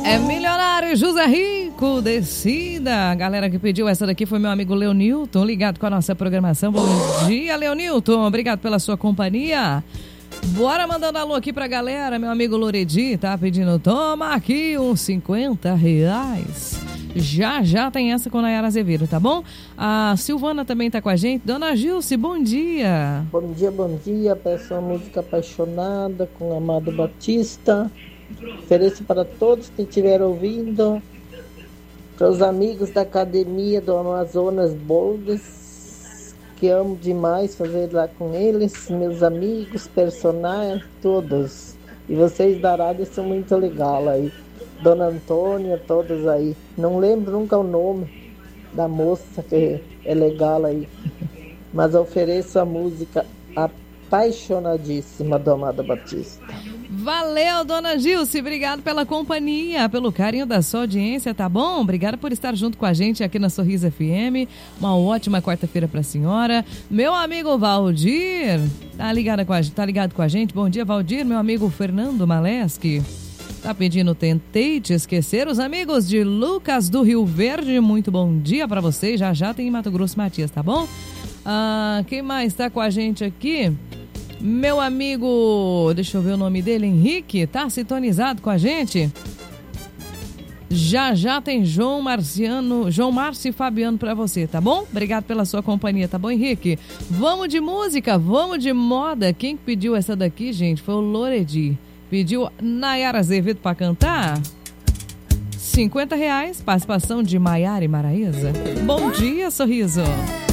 É milionário, José Rico, descida. A galera que pediu essa daqui foi meu amigo Leonilton, ligado com a nossa programação. Bom dia, Leonilton. Obrigado pela sua companhia. Bora mandando alô aqui pra galera. Meu amigo Loredi tá pedindo, toma aqui uns R$50. Já tem essa com Nayara Azevedo, tá bom? A Silvana também tá com a gente. Dona Gilce, bom dia. Bom dia. Peço uma música apaixonada com Amado Batista. Ofereço para todos que estiveram ouvindo. Para os amigos da academia do Amazonas Boldes, que amo demais fazer lá com eles. Meus amigos, personagens, todos. E vocês da rádio são muito legais aí. Dona Antônia, todos aí. Não lembro nunca o nome da moça que é legal aí. Mas ofereço a música apaixonadíssima do Amado Batista. Valeu, Dona Gilce. Obrigado pela companhia, pelo carinho da sua audiência, tá bom? Obrigada por estar junto com a gente aqui na Sorriso FM. Uma ótima quarta-feira pra senhora. Meu amigo Valdir, tá ligado com a gente? Bom dia, Valdir. Meu amigo Fernando Maleski tá pedindo Tentei Te Esquecer. Os amigos de Lucas do Rio Verde, muito bom dia pra vocês. Já tem Mato Grosso Matias, tá bom? Quem mais tá com a gente aqui? Meu amigo, deixa eu ver o nome dele, Henrique, tá sintonizado com a gente? Já tem João Márcio e Fabiano pra você, tá bom? Obrigado pela sua companhia, tá bom, Henrique? Vamos de música, vamos de moda. Quem pediu essa daqui, gente, foi o Loredi. Pediu Nayara Azevedo pra cantar. R$50, participação de Maiara e Maraísa. Bom dia, Sorriso.